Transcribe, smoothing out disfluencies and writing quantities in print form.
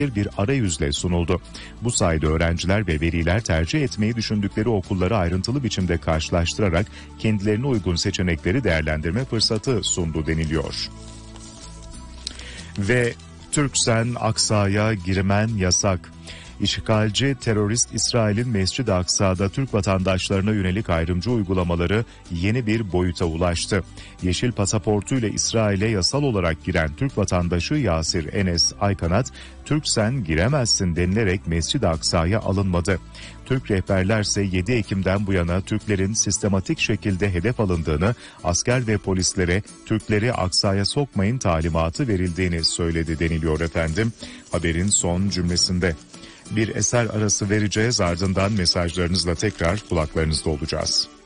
bir arayüzle sunuldu. Bu sayede öğrenciler ve veliler tercih etmeyi düşündükleri okulları ayrıntılı biçimde karşılaştırarak kendilerine uygun seçenekleri değerlendirme fırsatı sundu deniliyor. Ve Türksen Aksa'ya girmen yasak. İşgalci terörist İsrail'in Mescid-i Aksa'da Türk vatandaşlarına yönelik ayrımcı uygulamaları yeni bir boyuta ulaştı. Yeşil pasaportuyla İsrail'e yasal olarak giren Türk vatandaşı Yasir Enes Aykanat, "Türksen giremezsin" denilerek Mescid-i Aksa'ya alınmadı. Türk rehberlerse 7 Ekim'den bu yana Türklerin sistematik şekilde hedef alındığını, asker ve polislere "Türkleri Aksa'ya sokmayın" talimatı verildiğini söyledi deniliyor efendim haberin son cümlesinde. Bir eser arası vereceğiz, ardından mesajlarınızla tekrar kulaklarınızda olacağız.